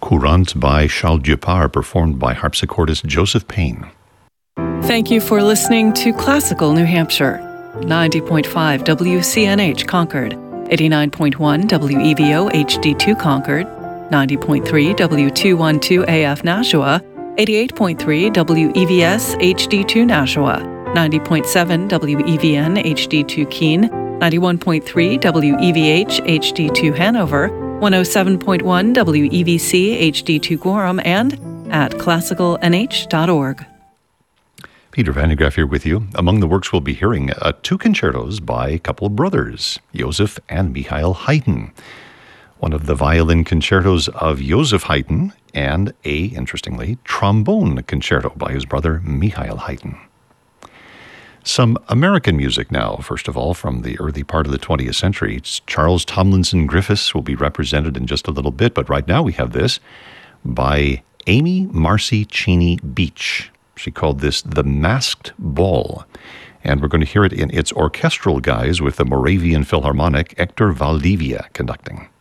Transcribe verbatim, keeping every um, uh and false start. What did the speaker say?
Courante by Charles Dupart, performed by harpsichordist Joseph Payne. Thank you for listening to Classical New Hampshire. ninety point five W C N H Concord, eighty-nine point one W E V O H D two Concord, ninety point three W two twelve A F Nashua, eighty-eight point three W E V S H D two Nashua, ninety point seven W E V N H D two Keene, ninety-one point three W E V H H D two Hanover, one oh seven point one W E V C H D two Gorham, and at classical n h dot org. Peter Van de Graaff here with you. Among the works we'll be hearing, uh, two concertos by a couple of brothers, Joseph and Michael Haydn. One of the violin concertos of Joseph Haydn, and a, interestingly, trombone concerto by his brother Michael Haydn. Some American music now, first of all, from the early part of the twentieth century. It's Charles Tomlinson Griffiths will be represented in just a little bit, but right now we have this by Amy Marcy Cheney Beach. She called this The Masked Ball, and we're going to hear it in its orchestral guise with the Moravian Philharmonic, Hector Valdivia, conducting.